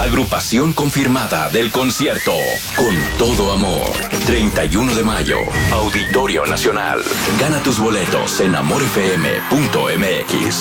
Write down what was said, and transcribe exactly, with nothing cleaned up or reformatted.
Agrupación confirmada del concierto Con Todo Amor. treinta y uno de mayo. Auditorio Nacional. Gana tus boletos en amor f m punto m x.